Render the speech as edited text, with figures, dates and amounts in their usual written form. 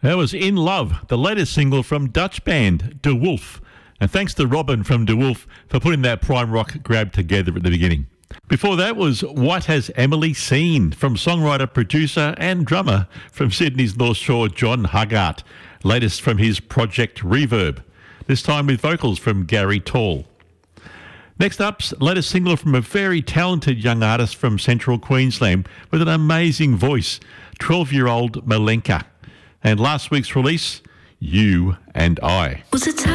That was In Love, the latest single from Dutch band De Wolf. And thanks to Robin from De Wolf for putting that prime rock grab together at the beginning. Before that was What Has Emily Seen from songwriter, producer and drummer from Sydney's North Shore, John Huggart. Latest from his project Reverb, this time with vocals from Gary Tall. Next up's latest single from a very talented young artist from Central Queensland with an amazing voice, 12-year-old Malenka. And last week's release, You and I. Was it